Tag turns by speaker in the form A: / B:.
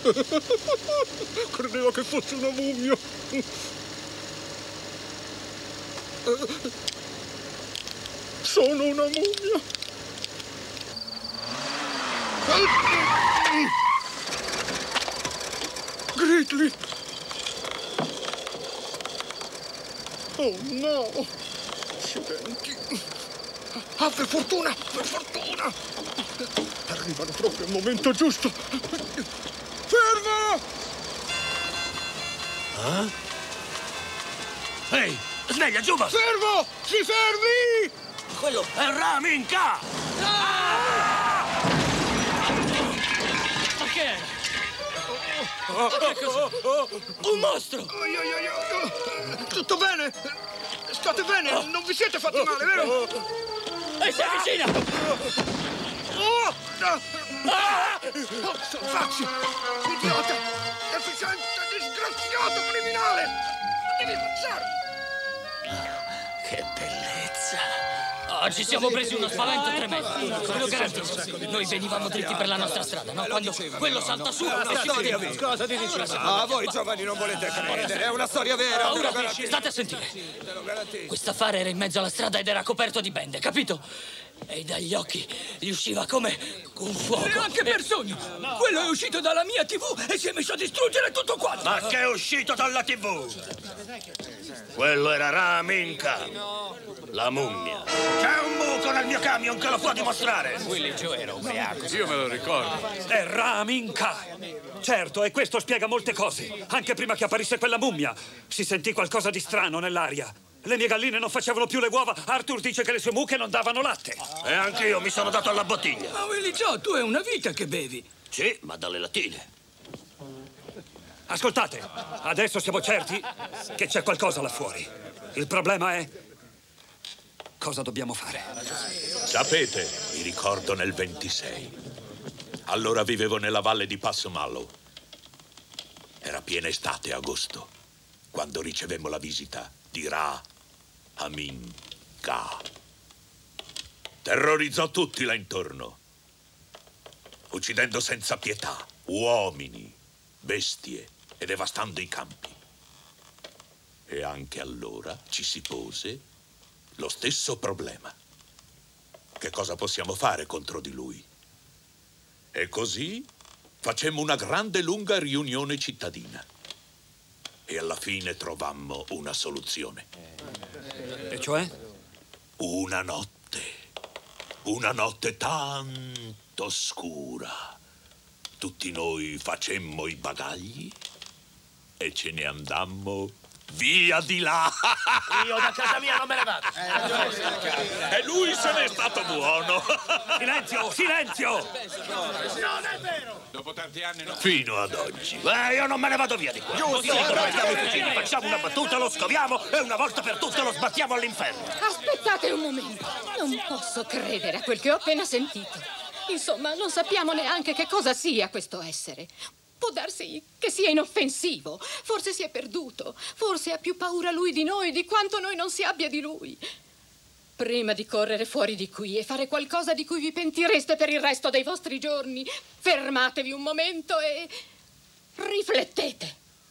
A: Credeva che fosse una mummia. Sono una mummia. Gridley! Oh no! Accidenti! Ah, per fortuna! Per fortuna! Arrivano proprio al momento giusto! Fermo!
B: Ehi, sveglia, Giuba!
A: Fermo! Si fermi!
B: Quello è Raminka! Ma che è? Che cos'è? Un mostro!
A: Tutto bene? State bene? Non vi siete fatti male, vero?
B: E si avvicina!
A: Salvacci! Idiota! Deficiente, disgraziato, criminale! Ma devi facciarmi!
B: Che bellezza! Oggi siamo presi uno spavento tremendo. Lo garantisco. Noi venivamo dritti per la nostra strada, no? Quando quello salta su e ci vede.
C: Cosa ti dici? Ah, voi giovani non volete credere, è una storia vera.
B: Ora state a sentire. Quest'affare era in mezzo alla strada ed era coperto di bende, capito? E dagli occhi gli usciva come un fuoco.
D: E anche per sogno. Quello è uscito dalla mia TV e si è messo a distruggere tutto quanto.
B: Ma che è uscito dalla TV? Quello era Raminka, la mummia. C'è un buco nel mio camion che lo può dimostrare.
D: Willy Joe era ubriaco.
C: Io me lo ricordo.
E: È Raminka! Certo, e questo spiega molte cose. Anche prima che apparisse quella mummia, si sentì qualcosa di strano nell'aria. Le mie galline non facevano più le uova. Arthur dice che le sue mucche non davano latte.
B: E anche io mi sono dato alla bottiglia.
D: Ma Willy Joe, tu è una vita che bevi.
B: Sì, ma dalle lattine.
E: Ascoltate, adesso siamo certi che c'è qualcosa là fuori. Il problema è cosa dobbiamo fare.
F: Sapete, mi ricordo nel 26. Allora vivevo nella valle di Passo Mallow. Era piena estate, agosto, quando ricevemmo la visita di Raminka. Terrorizzò tutti là intorno, uccidendo senza pietà uomini, bestie e devastando i campi. E anche allora ci si pose lo stesso problema. Che cosa possiamo fare contro di lui? E così facemmo una grande lunga riunione cittadina. E alla fine trovammo una soluzione.
E: E cioè?
F: Una notte tanto scura. Tutti noi facemmo i bagagli e ce ne andammo via di là.
B: Io da casa mia non me ne vado.
F: E lui se n'è stato buono.
E: Silenzio, silenzio!
A: Non è vero!
C: Dopo tanti anni no.
F: Fino ad oggi.
B: Io non me ne vado via di qua.
A: Giusto,
B: Io dico, mettiamo i fucili, facciamo una battuta, lo scoviamo e una volta per tutte lo sbattiamo all'inferno.
G: Aspettate un momento. Non posso credere a quel che ho appena sentito. Insomma, non sappiamo neanche che cosa sia questo essere. Può darsi che sia inoffensivo. Forse si è perduto. Forse ha più paura lui di noi di quanto noi non si abbia di lui. Prima di correre fuori di qui e fare qualcosa di cui vi pentireste per il resto dei vostri giorni, fermatevi un momento e riflettete.